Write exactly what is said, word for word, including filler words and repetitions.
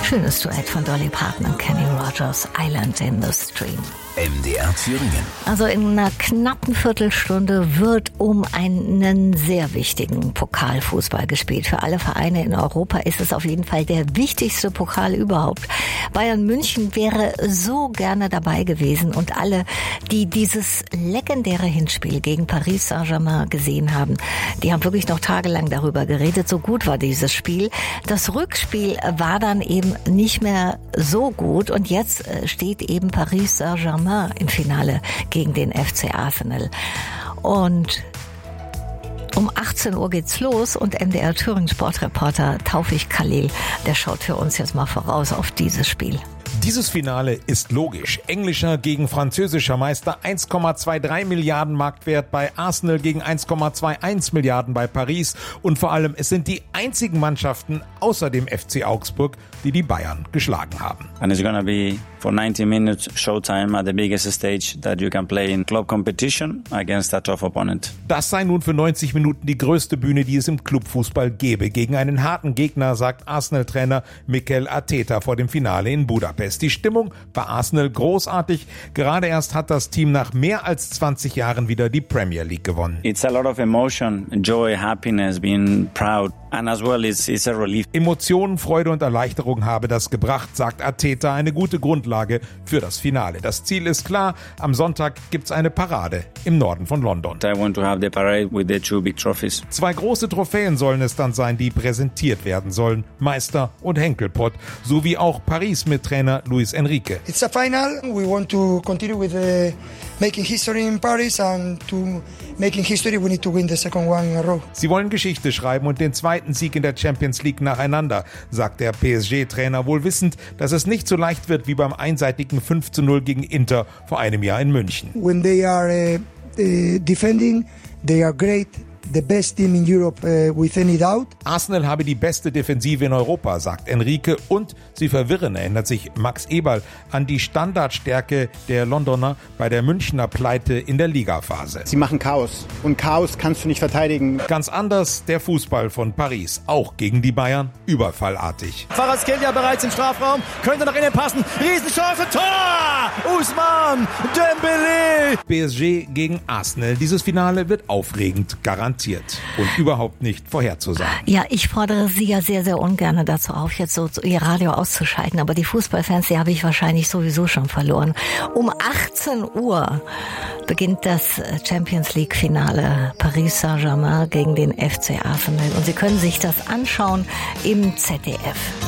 Schönes Duett von Dolly Parton und Kenny Rogers, Island in the Stream. M D R Thüringen. Also in einer knappen Viertelstunde wird um einen sehr wichtigen Pokalfußball gespielt. Für alle Vereine in Europa ist es auf jeden Fall der wichtigste Pokal überhaupt. Bayern München wäre so gerne dabei gewesen und alle, die dieses legendäre Hinspiel gegen Paris Saint-Germain gesehen haben, die haben wirklich noch tagelang darüber geredet. So gut war dieses Spiel. Das Rückspiel war dann eben nicht mehr so gut und jetzt steht eben Paris Saint-Germain im Finale gegen den F C Arsenal. Und um achtzehn Uhr geht's los und M D R Thüringen Sportreporter Taufik Khalil, der schaut für uns jetzt mal voraus auf dieses Spiel. Dieses Finale ist logisch. Englischer gegen französischer Meister, eins Komma dreiundzwanzig Milliarden Marktwert bei Arsenal gegen eins Komma einundzwanzig Milliarden bei Paris. Und vor allem, es sind die einzigen Mannschaften außer dem F C Augsburg, die die Bayern geschlagen haben. And it's gonna be for ninety minutes showtime at the biggest stage that you can play in club competition against a tough opponent. Das sei nun für neunzig Minuten die größte Bühne, die es im Clubfußball gäbe. Gegen einen harten Gegner, sagt Arsenal-Trainer Mikel Arteta vor dem Finale in Budapest. Die Stimmung bei Arsenal großartig. Gerade erst hat das Team nach mehr als zwanzig Jahren wieder die Premier League gewonnen. It's a lot of emotion, joy, happiness, being proud. And as well, it's, it's a relief. Emotionen, Freude und Erleichterung habe das gebracht, sagt Arteta, eine gute Grundlage für das Finale. Das Ziel ist klar, am Sonntag gibt's eine Parade im Norden von London. I want to have the parade with the two big trophies. Zwei große Trophäen sollen es dann sein, die präsentiert werden sollen. Meister und Henkelpott, sowie auch Paris mit Trainer Luis Enrique. It's a final. We want to continue with the making history in Paris and to making history we need to win the second one in a row. Sie wollen Geschichte schreiben und den zweiten Sieg in der Champions League nacheinander, sagt der P S G-Trainer, wohl wissend, dass es nicht so leicht wird wie beim einseitigen fünf zu null gegen Inter vor einem Jahr in München. When they are uh, uh, defending, they are great. The best team in Europe, uh, with any doubt. Arsenal habe die beste Defensive in Europa, sagt Enrique, und sie verwirren, erinnert sich Max Eberl an die Standardstärke der Londoner bei der Münchner Pleite in der Ligaphase. Sie machen Chaos und Chaos kannst du nicht verteidigen. Ganz anders der Fußball von Paris, auch gegen die Bayern, überfallartig. Kvaratskhelia bereits im Strafraum, könnte nach innen passen, Riesenchance, Tor! Ousmane Dembélé! P S G gegen Arsenal, dieses Finale wird aufregend, garantiert. Und überhaupt nicht vorherzusagen. Ja, ich fordere Sie ja sehr, sehr ungern dazu auf, jetzt so Ihr Radio auszuschalten. Aber die Fußballfans, die habe ich wahrscheinlich sowieso schon verloren. Um achtzehn Uhr beginnt das Champions League Finale Paris Saint-Germain gegen den F C Arsenal. Und Sie können sich das anschauen im Z D F.